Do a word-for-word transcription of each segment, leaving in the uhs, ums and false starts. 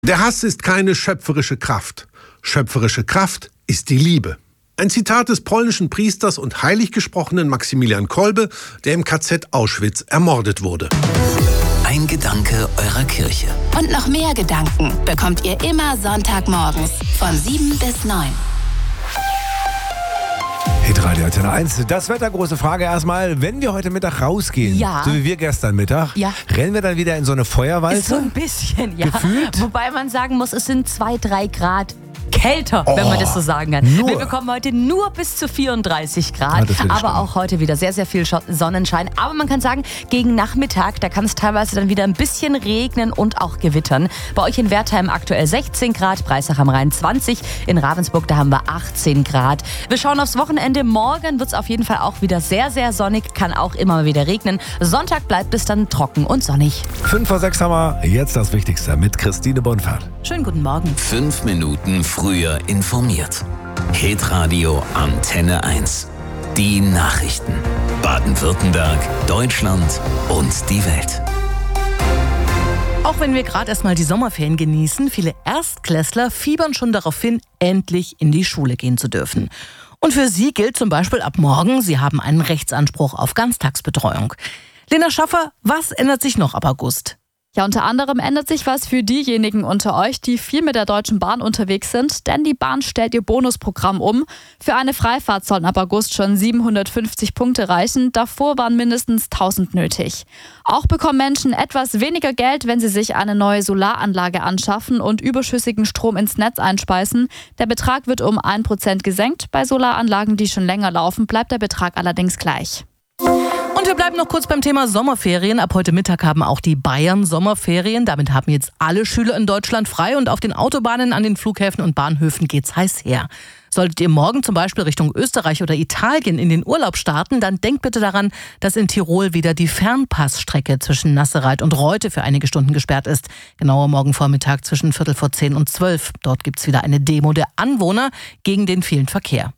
Der Hass ist keine schöpferische Kraft. Schöpferische Kraft ist die Liebe. Ein Zitat des polnischen Priesters und heiliggesprochenen Maximilian Kolbe, der im K Z Auschwitz ermordet wurde. Ein Gedanke eurer Kirche. Und noch mehr Gedanken bekommt ihr immer Sonntagmorgens von sieben bis neun. Hitradio Antenne eins. Das Wetter, große Frage erstmal. Wenn wir heute Mittag rausgehen, Ja. so wie wir gestern Mittag, Ja. rennen wir dann wieder in so eine Feuerwalze? Ist so ein bisschen, ja. Gefühlt? Wobei man sagen muss, es sind zwei, drei Grad kälter, wenn man das so sagen kann. nur. Wir bekommen heute nur bis zu vierunddreißig Grad, Ah, das will ich aber stimmen. auch heute wieder sehr, sehr viel Scho- Sonnenschein. Aber man kann sagen, gegen Nachmittag, da kann es teilweise dann wieder ein bisschen regnen und auch gewittern. Bei euch in Wertheim aktuell sechzehn Grad, Breisach am Rhein zwanzig, in Ravensburg, da haben wir achtzehn Grad. Wir schauen aufs Wochenende. Morgen wird es auf jeden Fall auch wieder sehr, sehr sonnig, kann auch immer mal wieder regnen. Sonntag bleibt es dann trocken und sonnig. Fünf vor sechs haben wir jetzt das Wichtigste mit Christine Bonfahrt. Schönen guten Morgen. Fünf Minuten früher informiert. Hitradio Antenne eins. Die Nachrichten. Baden-Württemberg, Deutschland und die Welt. Auch wenn wir gerade erstmal die Sommerferien genießen, viele Erstklässler fiebern schon darauf hin, endlich in die Schule gehen zu dürfen. Und für sie gilt zum Beispiel ab morgen, sie haben einen Rechtsanspruch auf Ganztagsbetreuung. Lena Schaffer, was ändert sich noch ab August? Ja, unter anderem ändert sich was für diejenigen unter euch, die viel mit der Deutschen Bahn unterwegs sind, denn die Bahn stellt ihr Bonusprogramm um. Für eine Freifahrt sollen ab August schon siebenhundertfünfzig Punkte reichen, davor waren mindestens tausend nötig. Auch bekommen Menschen etwas weniger Geld, wenn sie sich eine neue Solaranlage anschaffen und überschüssigen Strom ins Netz einspeisen. Der Betrag wird um ein Prozent gesenkt, bei Solaranlagen, die schon länger laufen, bleibt der Betrag allerdings gleich. Und wir bleiben noch kurz beim Thema Sommerferien. Ab heute Mittag haben auch die Bayern Sommerferien. Damit haben jetzt alle Schüler in Deutschland frei und auf den Autobahnen, an den Flughäfen und Bahnhöfen geht's heiß her. Solltet ihr morgen zum Beispiel Richtung Österreich oder Italien in den Urlaub starten, dann denkt bitte daran, dass in Tirol wieder die Fernpassstrecke zwischen Nassereit und Reute für einige Stunden gesperrt ist. Genauer morgen Vormittag zwischen Viertel vor zehn und zwölf. Dort gibt's wieder eine Demo der Anwohner gegen den vielen Verkehr.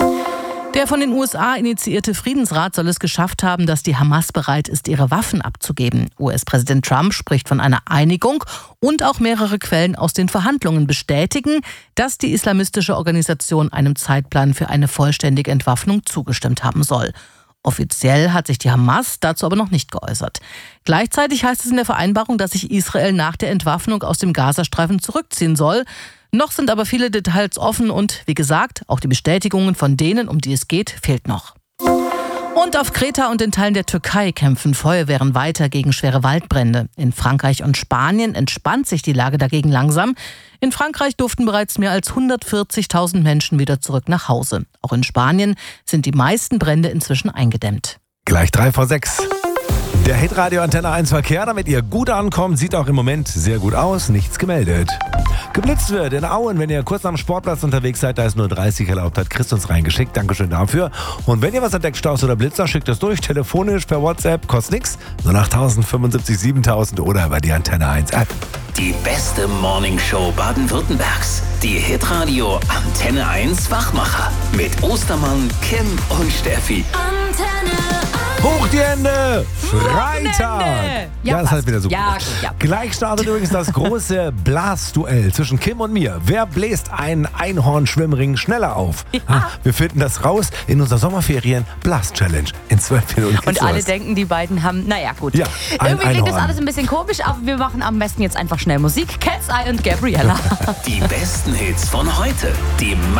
Der von den U S A initiierte Friedensrat soll es geschafft haben, dass die Hamas bereit ist, ihre Waffen abzugeben. U S-Präsident Trump spricht von einer Einigung und auch mehrere Quellen aus den Verhandlungen bestätigen, dass die islamistische Organisation einem Zeitplan für eine vollständige Entwaffnung zugestimmt haben soll. Offiziell hat sich die Hamas dazu aber noch nicht geäußert. Gleichzeitig heißt es in der Vereinbarung, dass sich Israel nach der Entwaffnung aus dem Gazastreifen zurückziehen soll. Noch sind aber viele Details offen und, wie gesagt, auch die Bestätigungen von denen, um die es geht, fehlt noch. Und auf Kreta und in Teilen der Türkei kämpfen Feuerwehren weiter gegen schwere Waldbrände. In Frankreich und Spanien entspannt sich die Lage dagegen langsam. In Frankreich durften bereits mehr als hundertvierzigtausend Menschen wieder zurück nach Hause. Auch in Spanien sind die meisten Brände inzwischen eingedämmt. Gleich drei vor sechs. Der Hitradio Antenne eins Verkehr, damit ihr gut ankommt, sieht auch im Moment sehr gut aus, nichts gemeldet. Geblitzt wird in Auen, wenn ihr kurz am Sportplatz unterwegs seid, da ist nur dreißig erlaubt, hat Chris uns reingeschickt, Dankeschön dafür. Und wenn ihr was entdeckt, Staus oder Blitzer, schickt es durch, telefonisch, per WhatsApp, kostet nix, nur nach tausend, fünfundsiebzig, siebentausend oder über die Antenne eins App. Die beste Morningshow Baden-Württembergs. Die Hitradio Antenne eins Wachmacher. Mit Ostermann, Kim und Steffi. Hoch die Hände! Freitag! Ja, das ist halt wieder so. Ja, gut. ja. Gleich startet übrigens das große Blasduell zwischen Kim und mir. Wer bläst einen Einhorn-Schwimmring schneller auf? Ja. Wir finden das raus in unserer Sommerferien Blast-Challenge. In zwölf Minuten geht's Und alle los. denken, die beiden haben, naja gut. Ja, ein Irgendwie klingt das Einhorn. alles ein bisschen komisch, aber wir machen am besten jetzt einfach schnell Musik. Cat's Eye und Gabriella. Die besten Hits von heute. Die